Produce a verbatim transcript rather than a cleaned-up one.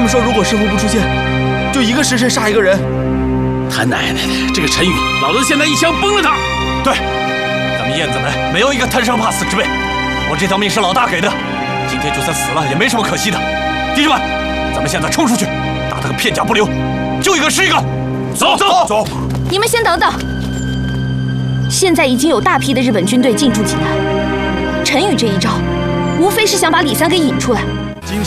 们说，如果师傅不出现，就一个时辰杀一个人。 他奶奶的，这个陈宇，老子现在一枪崩了他！ 对，咱们燕子门没有一个贪生怕死之辈，我这条命是老大给的，今天就算死了也没什么可惜的。弟兄们，咱们现在冲出去，打他个片甲不留，救一个是一个。走走走！ 你们先等等，现在已经有大批的日本军队进驻济南，陈宇这一招，无非是想把李三给引出来，